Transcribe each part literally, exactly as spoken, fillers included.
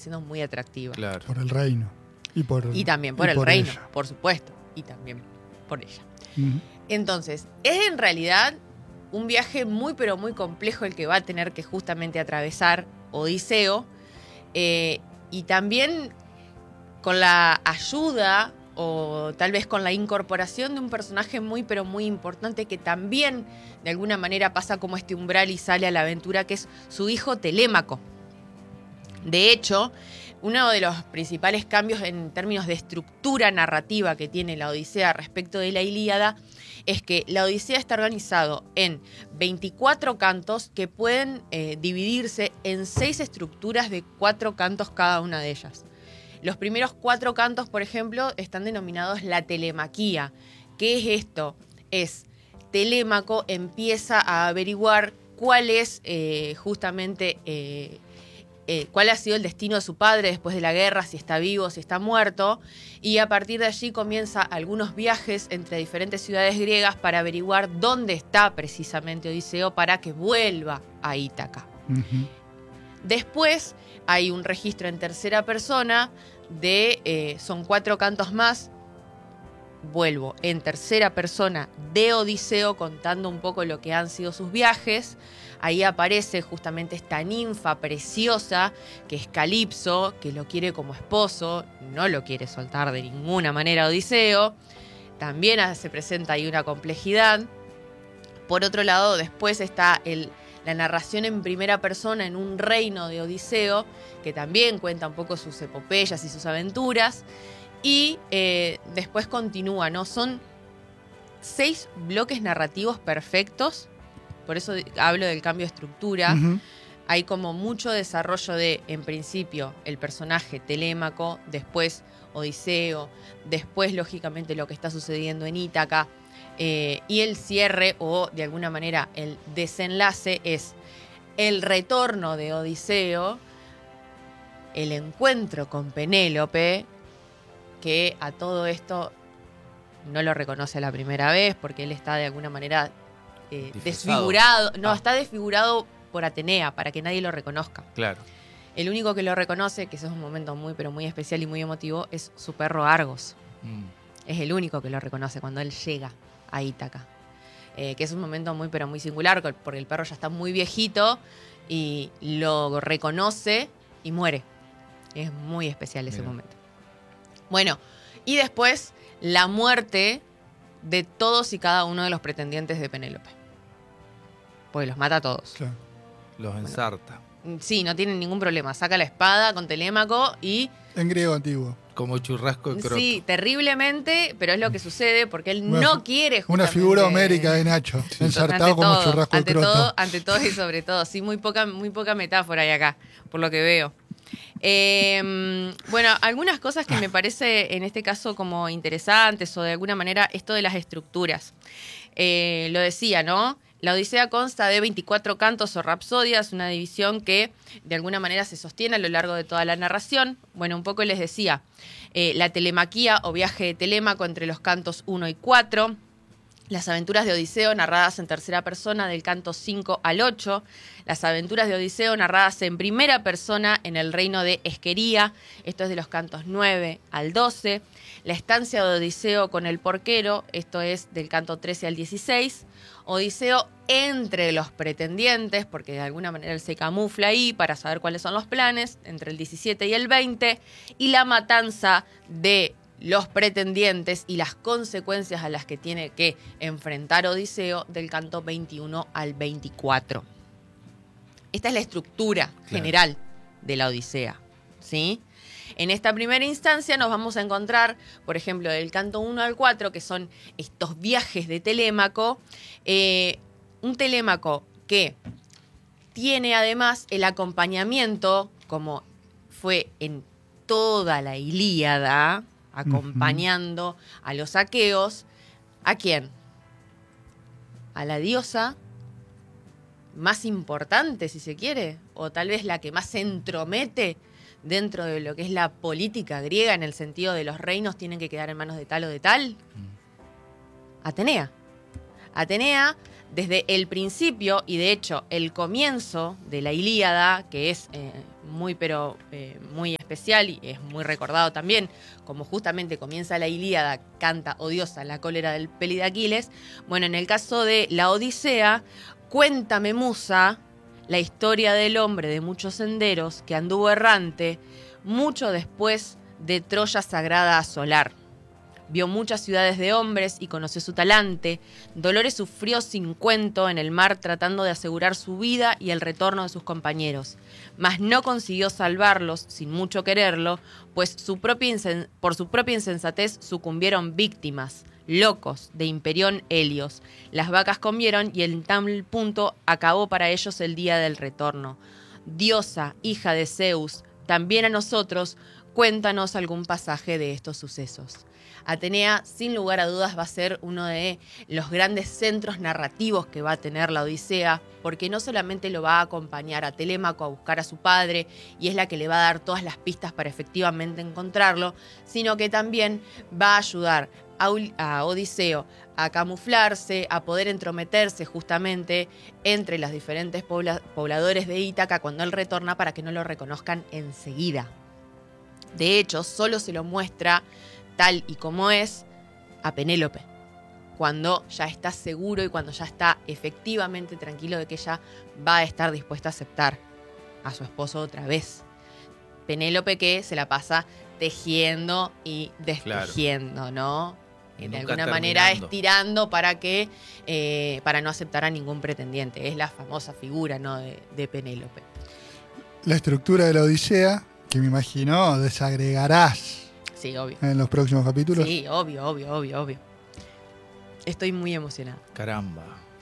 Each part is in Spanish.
siendo muy atractiva. Claro. Por el reino. Y, por, Y también por y el por reino, ella. por supuesto. Y también por ella. Uh-huh. Entonces, es en realidad un viaje muy pero muy complejo el que va a tener que justamente atravesar Odiseo. Eh, y también con la ayuda o tal vez con la incorporación de un personaje muy pero muy importante que también de alguna manera pasa como este umbral y sale a la aventura, que es su hijo Telémaco. De hecho, uno de los principales cambios en términos de estructura narrativa que tiene la Odisea respecto de la Ilíada es que la Odisea está organizado en veinticuatro cantos que pueden eh, dividirse en seis estructuras de cuatro cantos cada una de ellas. Los primeros cuatro cantos, por ejemplo, están denominados la telemaquía. ¿Qué es esto? Es Telémaco empieza a averiguar cuál es eh, justamente eh, eh, cuál ha sido el destino de su padre después de la guerra, si está vivo, si está muerto, y a partir de allí comienza algunos viajes entre diferentes ciudades griegas para averiguar dónde está precisamente Odiseo para que vuelva a Ítaca. Uh-huh. Después hay un registro en tercera persona de, eh, son cuatro cantos más, vuelvo, en tercera persona de Odiseo contando un poco lo que han sido sus viajes. Ahí aparece justamente esta ninfa preciosa que es Calipso, que lo quiere como esposo, no lo quiere soltar de ninguna manera Odiseo. También se presenta ahí una complejidad. Por otro lado, después está el, la narración en primera persona en un reino de Odiseo, que también cuenta un poco sus epopeyas y sus aventuras. Y eh, después continúa, ¿no? Son seis bloques narrativos perfectos, por eso hablo del cambio de estructura. Uh-huh. Hay como mucho desarrollo de, en principio, el personaje Telémaco, después Odiseo, después, lógicamente, lo que está sucediendo en Ítaca, eh, y el cierre, o de alguna manera el desenlace, es el retorno de Odiseo, el encuentro con Penélope, que a todo esto no lo reconoce la primera vez porque él está de alguna manera eh, desfigurado. No, ah. está desfigurado por Atenea para que nadie lo reconozca. Claro. El único que lo reconoce, que eso es un momento muy pero muy especial y muy emotivo, es su perro Argos. Mm. Es el único que lo reconoce cuando él llega a Ítaca. Eh, que es un momento muy pero muy singular porque el perro ya está muy viejito y lo reconoce y muere. Es muy especial ese Mira. momento. Bueno, y después la muerte de todos y cada uno de los pretendientes de Penélope. Porque los mata a todos. Claro. Los ensarta. Sí, no tienen ningún problema. Saca la espada con Telémaco y... En griego antiguo. Como churrasco de croto. Sí, terriblemente, pero es lo que sucede porque él Una, no quiere justamente... Una figura homérica de Nacho, ensartado ante como todo, churrasco de ante croto. todo, ante todo y sobre todo. Sí, muy poca, muy poca metáfora hay acá, por lo que veo. Eh, bueno, algunas cosas que me parece en este caso como interesantes o de alguna manera esto de las estructuras. Eh, lo decía, ¿no? La Odisea consta de veinticuatro cantos o rapsodias, una división que de alguna manera se sostiene a lo largo de toda la narración. Bueno, un poco les decía, eh, la telemaquía o viaje de Telémaco entre los cantos uno y cuatro, las aventuras de Odiseo narradas en tercera persona del canto cinco al ocho, las aventuras de Odiseo narradas en primera persona en el reino de Esquería, esto es de los cantos nueve al doce, la estancia de Odiseo con el porquero, esto es del canto trece al dieciséis, Odiseo entre los pretendientes, porque de alguna manera él se camufla ahí para saber cuáles son los planes, entre el diecisiete y el veinte, y la matanza de los pretendientes y las consecuencias a las que tiene que enfrentar Odiseo del canto veintiuno al veinticuatro. Esta es la estructura Claro. general de la Odisea, ¿sí? En esta primera instancia nos vamos a encontrar, por ejemplo, del canto uno al cuatro, que son estos viajes de Telémaco, eh, un Telémaco que tiene además el acompañamiento, como fue en toda la Ilíada, acompañando uh-huh. a los aqueos. ¿A quién? A la diosa más importante, si se quiere, o tal vez la que más se entromete dentro de lo que es la política griega, en el sentido de los reinos tienen que quedar en manos de tal o de tal. Mm. Atenea. Atenea Desde el principio, y de hecho el comienzo de la Ilíada, que es eh, muy pero eh, muy especial y es muy recordado también, como justamente comienza la Ilíada, canta odiosa la cólera del peli de Aquiles. Bueno, en el caso de la Odisea, cuéntame Musa la historia del hombre de muchos senderos que anduvo errante mucho después de Troya sagrada asolar. Vio muchas ciudades de hombres y conoció su talante. Dolores sufrió sin cuento en el mar tratando de asegurar su vida y el retorno de sus compañeros. Mas no consiguió salvarlos sin mucho quererlo, pues su propia insen- por su propia insensatez sucumbieron víctimas, locos, de Imperión Helios. Las vacas comieron y en tal punto acabó para ellos el día del retorno. Diosa, hija de Zeus, también a nosotros, cuéntanos algún pasaje de estos sucesos. Atenea, sin lugar a dudas, va a ser uno de los grandes centros narrativos que va a tener la Odisea, porque no solamente lo va a acompañar a Telémaco a buscar a su padre, y es la que le va a dar todas las pistas para efectivamente encontrarlo, sino que también va a ayudar a, a Odiseo a camuflarse, a poder entrometerse justamente entre los diferentes pobla, pobladores de Ítaca cuando él retorna para que no lo reconozcan enseguida. De hecho, solo se lo muestra tal y como es a Penélope, cuando ya está seguro y cuando ya está efectivamente tranquilo de que ella va a estar dispuesta a aceptar a su esposo otra vez. Penélope que se la pasa tejiendo y destejiendo, claro, ¿no? De alguna terminando. manera estirando para que eh, para no aceptar a ningún pretendiente. Es la famosa figura, ¿no?, de, de Penélope. La estructura de la Odisea, que me imagino desagregarás. Sí, obvio. En los próximos capítulos. Sí, obvio, obvio, obvio, obvio. Estoy muy emocionada. Caramba.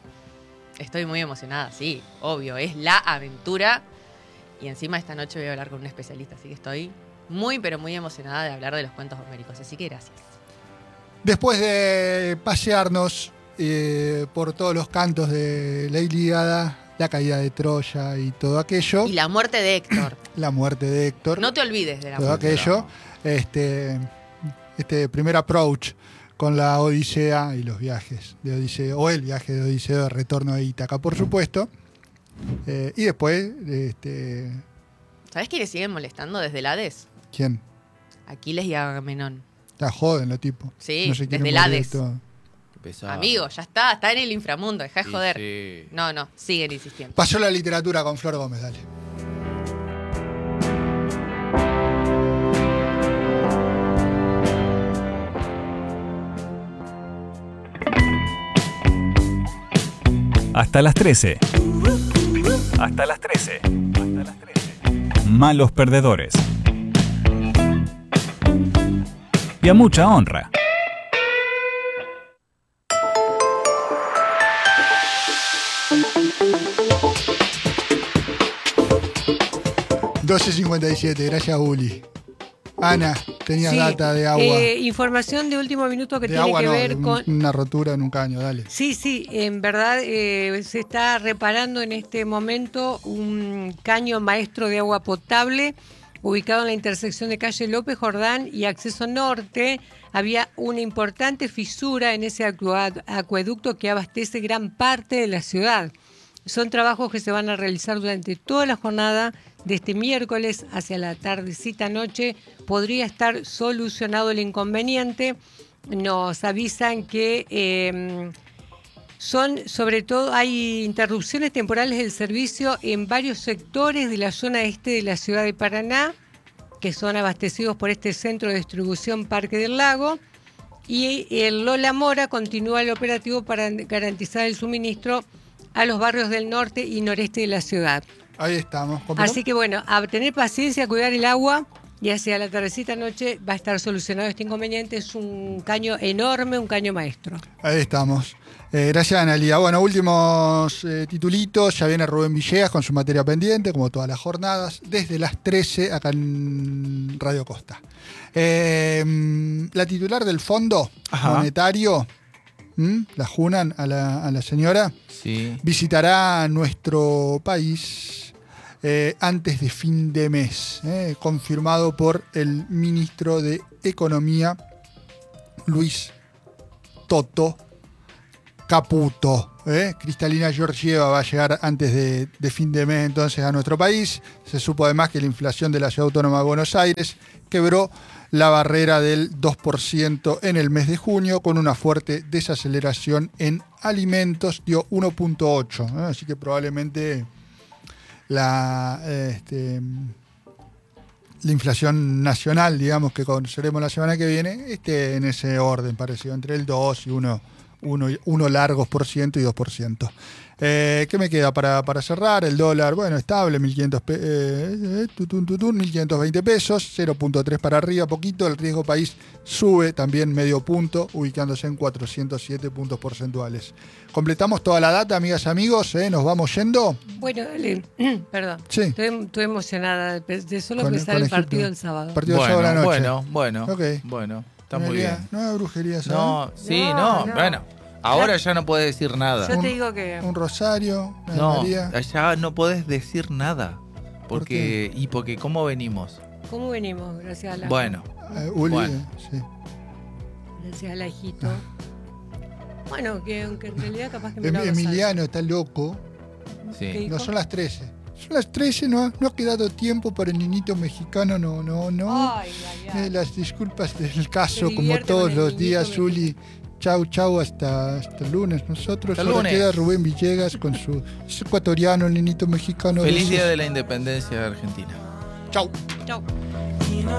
Estoy muy emocionada, sí, obvio. Es la aventura. Y encima esta noche voy a hablar con un especialista, así que estoy muy, pero muy emocionada de hablar de los cuentos homéricos. Así que gracias. Después de pasearnos eh, por todos los cantos de la Ilíada, la caída de Troya y todo aquello. Y la muerte de Héctor. La muerte de Héctor. No te olvides de la todo muerte. Todo aquello. Este, este primer approach con la Odisea y los viajes de Odiseo, o el viaje de Odiseo de retorno a Ítaca, por supuesto. Eh, y después, este, ¿sabés quiénes siguen molestando desde el Hades? ¿quién? Aquiles y Agamenón. La joden, los tipos. Sí, no desde el Hades. Pesado. Amigo, ya está, está en el inframundo, dejá de Sí, joder. sí. No, no, siguen insistiendo. Pasó la literatura con Flor Gómez, dale. Hasta las trece. Hasta las trece. Hasta las trece. Malos perdedores. Y a mucha honra. doce cincuenta y siete, gracias Uli. Ana, tenías Sí, data de agua. eh, información de último minuto que de tiene agua que no, ver de un- con... una rotura en un caño, dale. Sí, sí, en verdad eh, se está reparando en este momento un caño maestro de agua potable ubicado en la intersección de calle López Jordán y Acceso Norte. Había una importante fisura en ese acua- acueducto que abastece gran parte de la ciudad. Son trabajos que se van a realizar durante toda la jornada de este miércoles hacia la tardecita noche. Podría estar solucionado el inconveniente. Nos avisan que eh, son, sobre todo, hay interrupciones temporales del servicio en varios sectores de la zona este de la ciudad de Paraná, que son abastecidos por este centro de distribución Parque del Lago. Y el Lola Mora continúa el operativo para garantizar el suministro a los barrios del norte y noreste de la ciudad. Ahí estamos. Así que bueno, a tener paciencia, a cuidar el agua y hacia la tardecita noche va a estar solucionado este inconveniente. Es un caño enorme, un caño maestro. Ahí estamos. Eh, gracias, Analia. Bueno, últimos eh, titulitos. Ya viene Rubén Villegas con su materia pendiente, como todas las jornadas, desde las trece acá en Radio Costa. Eh, la titular del Fondo Ajá. Monetario, ¿m? la Junan a la, a la señora, Sí. visitará nuestro país eh, antes de fin de mes, eh, confirmado por el ministro de Economía, Luis Toto Caputo. ¿eh? Cristalina Georgieva va a llegar antes de, de fin de mes entonces a nuestro país. Se supo además que la inflación de la Ciudad Autónoma de Buenos Aires quebró la barrera del dos por ciento en el mes de junio, con una fuerte desaceleración en alimentos, dio uno punto ocho. ¿eh? Así que probablemente la, este, la inflación nacional, digamos, que conoceremos la semana que viene, esté en ese orden parecido, entre el dos y uno, uno, uno largos por ciento y dos por ciento. Eh, ¿Qué me queda para, para cerrar? El dólar, bueno, estable, mil quinientos, pe- eh, tutun, tutun, mil quinientos veinte pesos, cero punto tres para arriba, poquito. El riesgo país sube también medio punto, ubicándose en cuatrocientos siete puntos porcentuales. Completamos toda la data, amigas y amigos, ¿eh? Nos vamos yendo. Bueno, dale. Perdón. Sí. Estoy, estoy emocionada de, de solo Con- pensar con el Egipto. partido del sábado. Partido del sábado a la noche. bueno, bueno, Ok. bueno, está No muy haría- bien. No hay brujería, ¿sabes? No, sí, No, no, no. bueno, ahora ya no puedes decir nada. Yo Un- te digo que. Un rosario, una No, María. allá no podés decir nada. ¿Por Porque, y porque cómo venimos. ¿Cómo venimos? Gracias a la. Bueno, Eh, Uli, Bueno. eh, sí. Gracias al ajito. Bueno, que aunque en realidad capaz que me Em- lo hago Emiliano está loco. sí. ¿Qué? No, son las trece. Son las trece, no ha, no ha quedado tiempo para el niñito mexicano, no, no, no. salsa. Ay, ay, ay. Eh, las disculpas del caso, Se como divierte todos con el los niñito días, mexicano. Uli. Chau, chau, hasta, hasta el lunes. Nosotros Hasta ahora lunes. queda Rubén Villegas con su es ecuatoriano, el niñito mexicano. Feliz Besos. día de la independencia de Argentina. Chau. Chau.